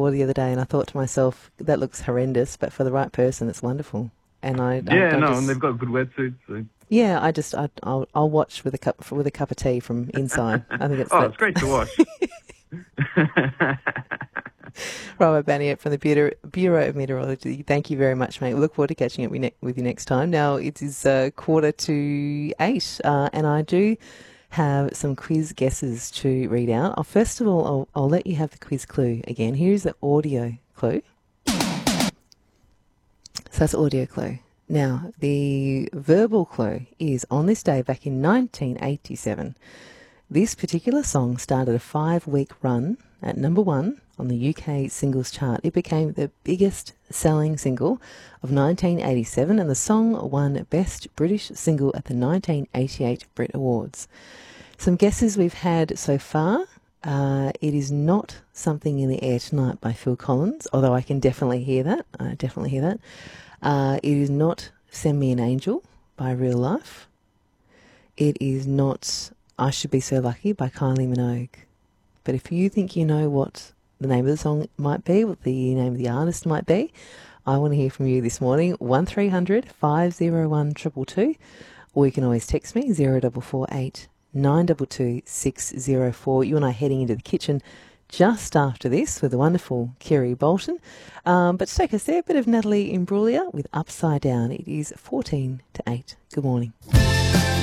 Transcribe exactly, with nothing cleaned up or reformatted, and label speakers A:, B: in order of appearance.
A: saw the other day, and I thought to myself, that looks horrendous, but for the right person, it's wonderful. And I, I,
B: Yeah,
A: I
B: no,
A: just,
B: and they've got good wetsuits. So.
A: yeah, I just, I, I'll, I'll watch with a cup with a cup of tea from inside. I think it's
B: Oh,
A: that.
B: it's great to watch.
A: Robert Baniet from the Bureau, Bureau of Meteorology. Thank you very much, mate. We look forward to catching up with, ne- with you next time. Now, it is uh, quarter to eight, uh, and I do have some quiz guesses to read out. Oh, first of all, I'll, I'll let you have the quiz clue again. Here's the audio clue. So that's audio clue. Now, the verbal clue is on this day back in nineteen eighty-seven, this particular song started a five-week run at number one on the U K singles chart. It became the biggest selling single of nineteen eighty-seven, and the song won Best British Single at the nineteen eighty-eight Brit Awards. Some guesses we've had so far. Uh, it is not Something in the Air Tonight by Phil Collins, although I can definitely hear that. I definitely hear that. Uh, it is not Send Me an Angel by Real Life. It is not I Should Be So Lucky by Kylie Minogue. But if you think you know what the name of the song might be, what the name of the artist might be, I want to hear from you this morning. one three hundred five oh one two two two, or you can always text me zero four four eight nine two two six zero four. You and I heading into the kitchen just after this with the wonderful Kerry Bolton. Um, but to take us there, a bit of Natalie Imbruglia with Upside Down. It is fourteen to eight. Good morning.